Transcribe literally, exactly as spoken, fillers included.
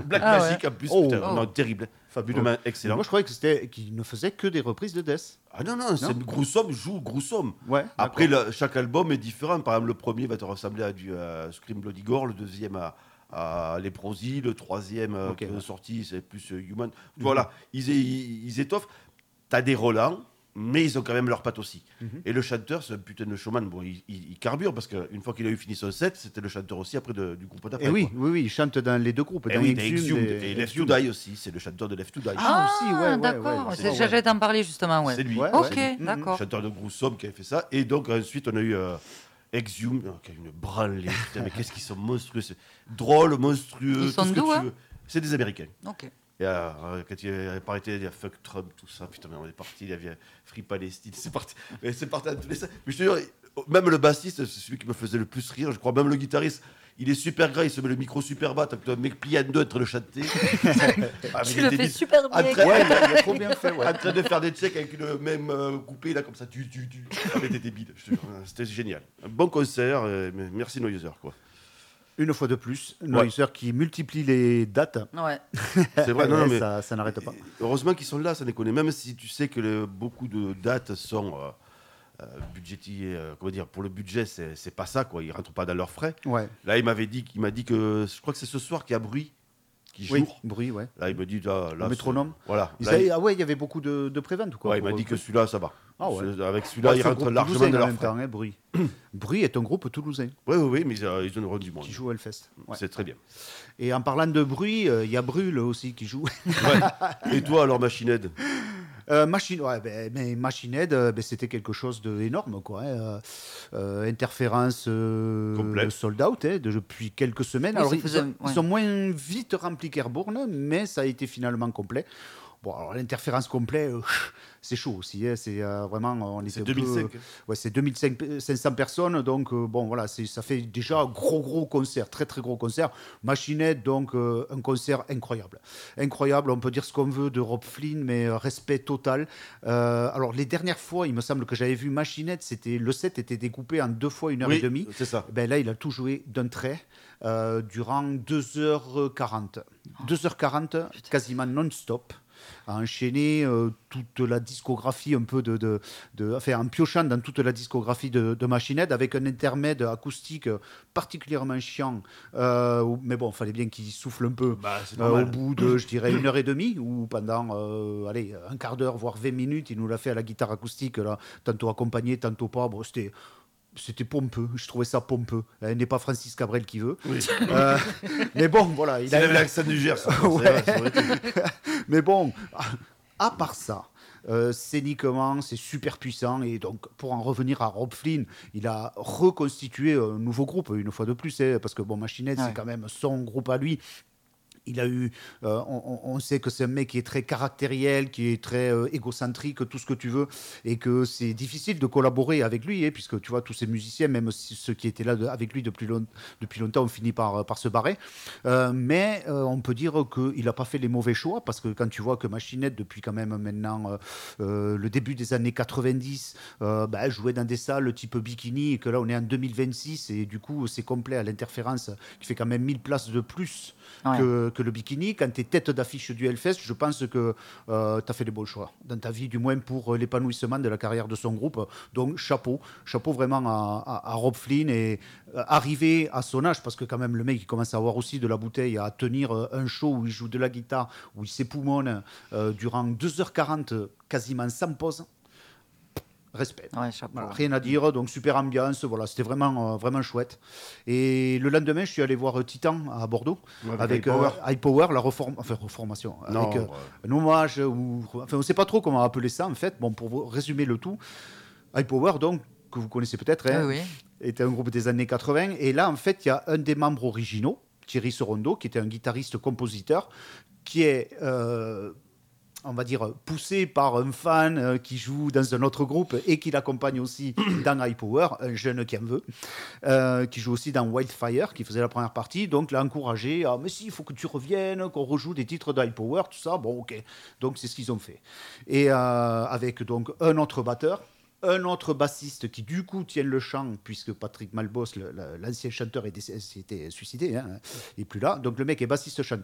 Black Ah Magic en plus, Oh. putain, Oh. non, terrible, fabuleusement excellent. Moi, je croyais que c'était qu'il ne faisait que des reprises de Death. Ah non, non, c'est Gruesome joue Gruesome. Ouais. Après, d'accord. le- chaque album est différent. Par exemple, le premier va te ressembler à du euh, Scream Bloody Gore, le deuxième à, à Leprosy, le troisième euh, Ok, qui est ouais. sorti, c'est plus euh, Human. Voilà, ils, é- ils, ils étoffent. T'as des Roland, mais ils ont quand même leurs pattes aussi. Et le chanteur, c'est un putain de showman. Bon, il, il- il carbure parce qu'une fois qu'il a eu fini son set, c'était le chanteur aussi après de- du groupe d'après. Et oui, quoi. oui, oui, il chante dans les deux groupes. Et dans oui, t'as Exhumed Exhumed et Left to Die aussi. C'est le chanteur de Left to Die. Ah, aussi, ouais, ouais, d'accord. ouais, C'est- ouais. J'allais t'en parler justement, ouais. C'est lui. Ouais, Ok, ouais. d'accord. Chanteur de Gruesome qui avait fait ça. Et donc ensuite, on a eu euh, Exhumed, euh, qui a une branlée. Putain, mais qu'est-ce qu'ils sont monstrueux. C'est drôle, monstrueux. Ils sont tout ce que d'où, tu hein veux. C'est des Américains. Ok. Et euh, quand il a arrêté, il y a Fuck Trump, tout ça. Putain, mais on est parti. Il y avait Free Palestine. C'est parti. Mais c'est parti dans tous les sens. Mais je te jure, même le bassiste, c'est celui qui me faisait le plus rire. Je crois même le guitariste. Il est super gras, il se met le micro super bas. T'as un mec plié en deux en train de chanter. Ah, mais Tu il le était fais dit- super en bien. train- Ouais, il a, il a trop bien fait, ouais. en train de faire des checks avec le même euh, coupé là comme ça, tu, tu, tu. Ah, mais t'es débile, je te jure. C'était génial. Un bon concert, euh, mais merci Noiser quoi. Une fois de plus, Noiser qui multiplie les dates. Ouais. C'est vrai, non, non, Ouais, mais ça, ça n'arrête pas. heureusement qu'ils sont là, ça déconne. Même si tu sais que le- beaucoup de dates sont euh, euh, budgétisées, euh, comment dire, pour le budget, c'est, c'est pas ça quoi. Ils rentrent pas dans leurs frais. Ouais. Là, il m'avait dit, il m'a dit que, je crois que c'est ce soir qu'il y a Bruit qui joue. Oui, bruit, ouais. Là, il me dit là, là Le métronome. c'est- Voilà. Ils Là, avaient- il- ah ouais, il y avait beaucoup de, de préventes ou quoi ouais, il m'a pour- dit que celui-là, ça va. Ah ouais. Ce- Avec celui-là, Ouais, ils c'est un rentrent groupe largement toulousain dans en leurs même frais. temps, hein, Bruit. Bruit est un groupe toulousain Oui, oui, oui, mais euh, ils ont du monde. qui joue au Hellfest. Ouais. C'est très bien. Et en parlant de bruit, euh, il y a Brûle aussi qui joue. Ouais. Et toi, alors, Machine Head Euh, Machine, ouais, ben, mais Machine Head, euh, ben, c'était quelque chose d'énorme, quoi. Hein. Euh, euh, interférence euh, Complète. sold out hein, de- depuis quelques semaines. Oui, Alors, ça ils, faisait- sont, ils ouais. sont moins vite remplis qu'Airborne, mais ça a été finalement complet. Bon, alors l'interférence complet, euh, c'est chaud aussi. Hein, c'est euh, vraiment, on était C'est un peu- deux mille cinq. ouais, c'est deux mille cinq cents personnes, donc euh, bon, voilà, c'est, ça fait déjà un gros, gros concert, très, très gros concert. Machine Head, donc euh, un concert incroyable. Incroyable, on peut dire ce qu'on veut de Rob Flynn, mais euh, respect total. Euh, alors, les dernières fois, il me semble que j'avais vu Machine Head, c'était, le set était découpé en deux fois une heure Oui, et demie. c'est ça. Ben là, il a tout joué d'un trait euh, durant deux heures quarante. deux heures quarante, quasiment non-stop, a enchaîné euh, toute la discographie un peu de, de, de- enfin en piochant dans toute la discographie de, de Machine Head avec un intermède acoustique particulièrement chiant, euh, où- mais bon, fallait bien qu'il souffle un peu Bah, c'est euh, au normal. bout de, je dirais, une heure et demie ou pendant, euh, allez, un quart d'heure voire vingt minutes, il nous l'a fait à la guitare acoustique là, tantôt accompagné, tantôt pas. Bon, c'était C'était pompeux, je trouvais ça pompeux. Il n'est pas Francis Cabrel qui veut. Oui. Euh, mais bon, voilà. Il Il a- avait l'accent du Gers. ça, c'est Ouais. vrai, c'est vrai que- Mais bon, à part ça, euh, scéniquement, c'est super puissant. Et donc, pour en revenir à Rob Flynn, il a reconstitué un nouveau groupe, une fois de plus, hein, parce que bon, Machine Head, Ouais. c'est quand même son groupe à lui. Il a eu, euh, on, on sait que c'est un mec qui est très caractériel, qui est très euh, égocentrique, tout ce que tu veux, et que c'est difficile de collaborer avec lui, hein, puisque tu vois, tous ces musiciens, même si ceux qui étaient là de- avec lui depuis, long- depuis longtemps, ont fini par, par se barrer. Euh, mais euh, on peut dire qu'il n'a pas fait les mauvais choix, parce que quand tu vois que Machine Head, depuis quand même maintenant euh, euh, le début des années quatre-vingt-dix, euh, bah, jouait dans des salles type Bikini, et que là on est en deux mille vingt-six, et du coup c'est complet à l'interférence, qui fait quand même mille places de plus Ouais. que, que le Bikini. Quand tu es tête d'affiche du Hellfest, je pense que euh, tu as fait les bons choix dans ta vie, du moins pour euh, l'épanouissement de la carrière de son groupe. Donc chapeau, chapeau vraiment à, à- à Rob Flynn, et euh, arrivé à son âge, parce que quand même le mec il commence à avoir aussi de la bouteille, à tenir euh, un show où il joue de la guitare, où il s'époumonne euh, durant deux heures quarante quasiment sans pause. Respect. Ouais, chapeau. Voilà, rien à dire, donc super ambiance, voilà, c'était vraiment, euh, vraiment chouette. Et le lendemain, je suis allé voir euh, Titan à Bordeaux, Ouais, avec avec High Power. euh, High Power, la reform... enfin, reformation, Non, avec euh, ouais. un hommage, ou... enfin, on ne sait pas trop comment appeler ça, en fait. Bon, pour vous résumer le tout, High Power, donc, que vous connaissez peut-être, hein, Oui, oui. était un groupe des années quatre-vingts, et là, en fait, il y a un des membres originaux, Thierry Sorondo, qui était un guitariste-compositeur, qui est... euh, on va dire, poussé par un fan euh, qui joue dans un autre groupe et qui l'accompagne aussi dans High Power, un jeune qui en veut, euh, qui joue aussi dans Wildfire, qui faisait la première partie, donc l'a encouragé, ah mais si, il faut que tu reviennes, qu'on rejoue des titres de High Power, tout ça, bon ok, donc c'est ce qu'ils ont fait. Et euh, avec donc un autre batteur, un autre bassiste qui du coup tient le chant, puisque Patrick Malbos, le- le- l'ancien chanteur, est décé- s'était suicidé, hein, il n'est plus là, donc le mec est bassiste-chanteur.